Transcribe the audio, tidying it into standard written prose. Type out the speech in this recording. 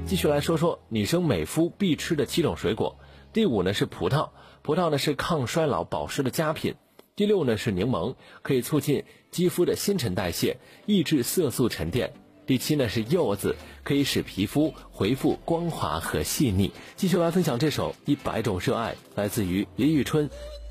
继续来说说女生美肤必吃的7种水果。第5呢是葡萄，葡萄呢是抗衰老保湿的佳品。第6呢是柠檬，可以促进肌肤的新陈代谢，抑制色素沉淀。第7呢是柚子，可以使皮肤恢复光滑和细腻。继续来分享这首《100种热爱》，来自于李宇春。